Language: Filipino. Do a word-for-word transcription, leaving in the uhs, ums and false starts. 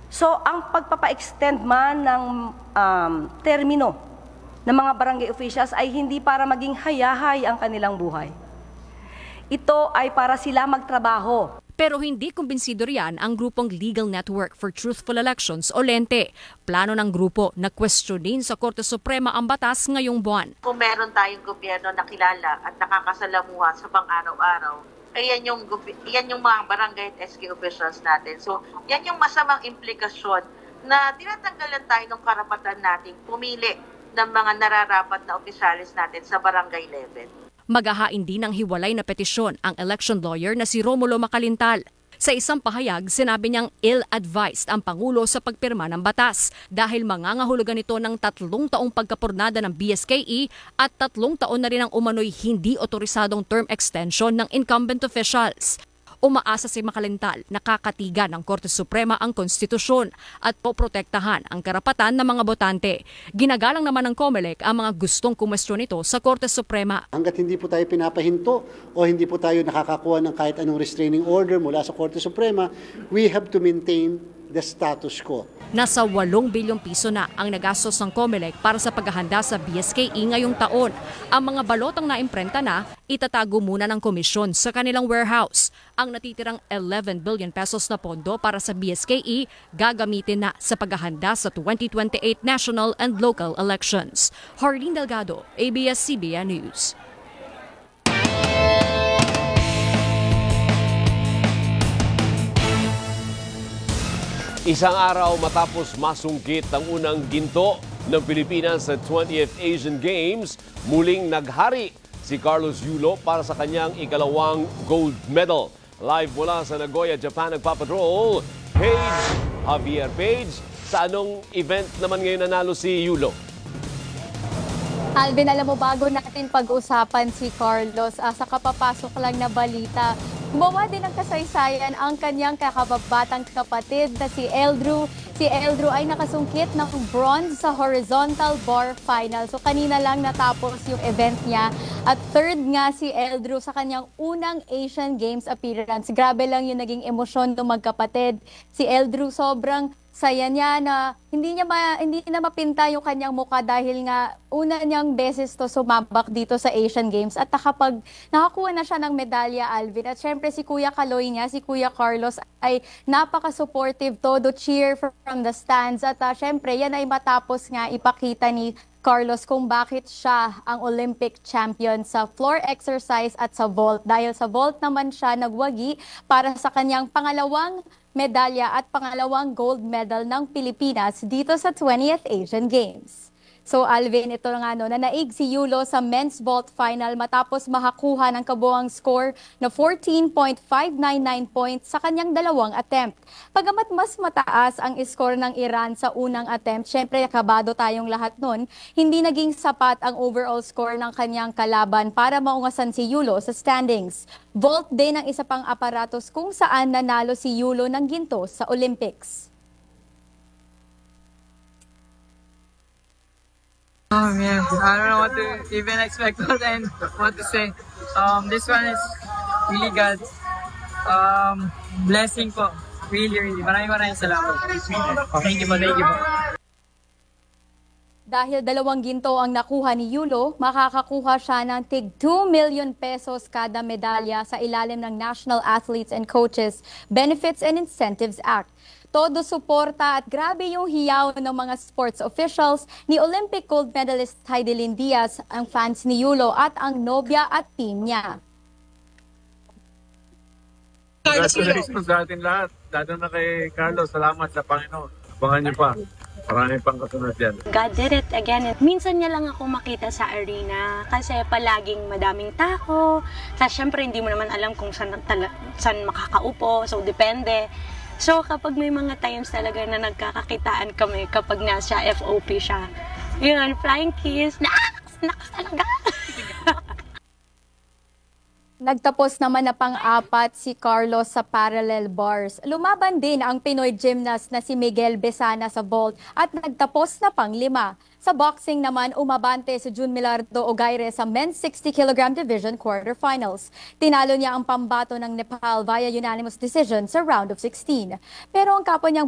So, ang pagpapa-extend man ng um, termino ng mga barangay officials ay hindi para maging hayahay ang kanilang buhay. Ito ay para sila magtrabaho. Pero hindi kumbinsido riyan ang grupong Legal Network for Truthful Elections o LENTE. Plano ng grupo na questionin sa Korte Suprema ang batas ngayong buwan. Kung meron tayong gobyerno na kilala at nakakasalamuha sa pang-araw-araw, ay yan yung, yan yung mga barangay at S K officials natin. So, yan yung masamang implikasyon na tinatanggalan tayo ng karapatan nating pumili ng mga nararapat na opisyalis natin sa barangay level. Maghahain din ng hiwalay na petisyon ang election lawyer na si Romulo Macalintal. Sa isang pahayag, sinabi niyang ill-advised ang Pangulo sa pagpirma ng batas dahil mangangahulugan ito ng tatlong taong pagkapurnada ng B S K E at tatlong taon na rin ang umano'y hindi otorisadong term extension ng incumbent officials. Umaasa si Macalintal na kakatigan ng Korte Suprema ang konstitusyon at poprotektahan ang karapatan ng mga botante. Ginagalang naman ng COMELEC ang mga gustong kumestyon nito sa Korte Suprema. Hanggat hindi po tayo pinapahinto o hindi po tayo nakakakuha ng kahit anong restraining order mula sa Korte Suprema, we have to maintain the status quo. Nasa walong bilyong piso na ang nagastos ng COMELEC para sa paghahanda sa B S K E ngayong taon. Ang mga balotang naimprenta na, itatago muna ng komisyon sa kanilang warehouse. Ang natitirang eleven billion pesos na pondo para sa B S K E gagamitin na sa paghahanda sa twenty twenty-eight national and local elections. Harleen Delgado, A B S C B N News. Isang araw matapos masungkit ang unang ginto ng Pilipinas sa twentieth Asian Games, muling naghari si Carlos Yulo para sa kanyang ikalawang gold medal. Live mula sa Nagoya, Japan, nagpapatrol, Paige Javier. Paige, sa anong event naman ngayon nanalo si Yulo? Alvin, alam mo, bago natin pag-usapan si Carlos, uh, sa kapapasok lang na balita, gumawa din ng kasaysayan ang kanyang kakababatang kapatid na si Eldrew. Si Eldrew ay nakasungkit ng bronze sa horizontal bar final. So kanina lang natapos yung event niya. At third nga si Eldrew sa kanyang unang Asian Games appearance. Grabe lang yung naging emosyon ng magkapatid. Si Eldrew sobrang saya niya na hindi niya ma, hindi na mapinta yung kanyang mukha dahil nga una niyang beses to sumabak dito sa Asian Games at nakapag nakakuha na siya ng medalya, Alvin. At syempre si Kuya Kaloy niya, si Kuya Carlos ay napaka-supportive, todo cheer from the stands. At uh, syempre yan ay matapos nga ipakita ni Carlos kung bakit siya ang Olympic champion sa floor exercise at sa vault. Dahil sa vault naman siya nagwagi para sa kanyang pangalawang medalya at pangalawang gold medal ng Pilipinas dito sa twentieth Asian Games. So Alvin, ito nga no, nanaig si Yulo sa men's vault final matapos makakuha ng kabuang score na fourteen point five nine nine points sa kanyang dalawang attempt. Pagamat mas mataas ang score ng Iran sa unang attempt, syempre kabado tayong lahat nun, hindi naging sapat ang overall score ng kanyang kalaban para maungasan si Yulo sa standings. Vault din ang isa pang aparatos kung saan nanalo si Yulo ng ginto sa Olympics. Oh man, I don't know what to even expect and what to say. Um, this one is really God. Um, blessing po. Really, really. Maraming maraming salamat. Thank you po, thank you po. Dahil dalawang ginto ang nakuha ni Yulo, makakakuha siya ng tig two million pesos kada medalya sa ilalim ng National Athletes and Coaches Benefits and Incentives Act. Todo suporta at grabe yung hiyaw ng mga sports officials ni Olympic gold medalist Heidelin Diaz, ang fans ni Yulo at ang nobya at team niya. Congratulations sa atin lahat, lalo na kay Carlos. Salamat sa Panginoon. Abangan niyo pa. Marami pang kasunod yan. God did it again. Minsan niya lang ako makita sa arena kasi palaging madaming tao. Tapos syempre hindi mo naman alam kung saan, saan makakaupo. So depende. So kapag may mga times talaga na nagkakakitaan kami kapag nasa F O P siya, yun, flying kiss, naks, naks talaga. Nagtapos naman na pang-apat si Carlos sa parallel bars. Lumaban din ang Pinoy gymnast na si Miguel Besana sa vault at nagtapos na pang-lima. Sa boxing naman, umabante si Jun Milardo Ogaire sa men's sixty kilogram division quarterfinals. Tinalo niya ang pambato ng Nepal via unanimous decision sa round of sixteen. Pero ang kapwa niyang